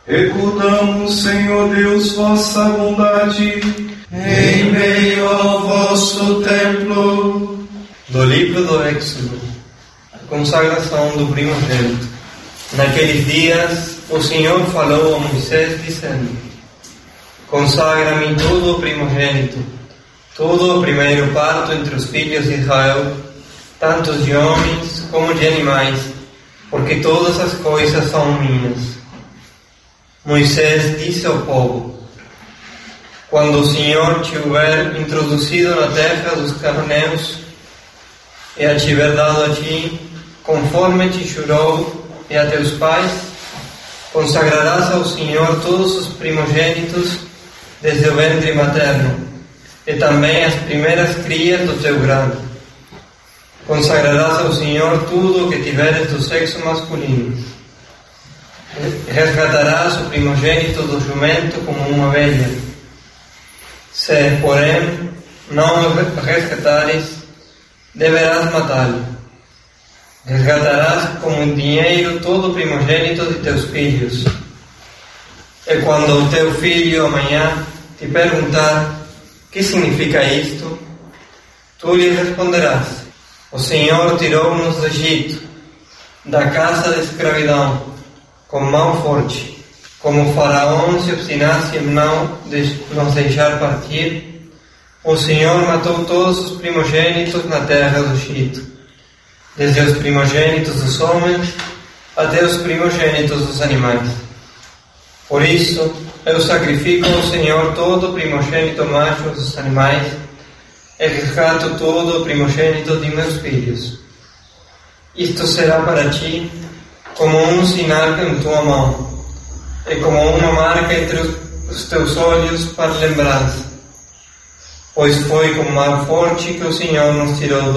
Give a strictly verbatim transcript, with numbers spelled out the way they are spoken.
Recordamos, Senhor Deus, vossa bondade em meio ao vosso templo. Do livro do Êxodo, a consagração do primogênito. Naqueles dias, o Senhor falou a Moisés, dizendo: Consagra-me todo o primogênito, todo o primeiro parto entre os filhos de Israel, tanto de homens como de animais, porque todas as coisas são minhas. Moisés disse ao povo: Quando o Senhor te houver introduzido na terra dos cananeus e a tiver dado a ti, conforme te jurou e a teus pais, consagrarás ao Senhor todos os primogênitos desde o ventre materno, e também as primeiras crias do teu grado. Consagrarás ao Senhor tudo o que tiveres do sexo masculino. Resgatarás o primogênito do jumento como uma ovelha. Se, porém, não o resgatares, deverás matá-lo. Resgatarás como dinheiro todo o primogênito de teus filhos. E quando o teu filho amanhã te perguntar: que significa isto? Tu lhe responderás: O Senhor tirou-nos do Egito, da casa de escravidão, com mão forte. Como o faraó se obstinasse em não nos deixar partir, o Senhor matou todos os primogênitos na terra do Egito, desde os primogênitos dos homens até os primogênitos dos animais. Por isso, eu sacrifico ao Senhor todo o primogênito macho dos animais e resgato todo o primogênito de meus filhos. Isto será para ti como um sinal em tua mão, e como uma marca entre os teus olhos para lembrança, pois foi com mão forte que o Senhor nos tirou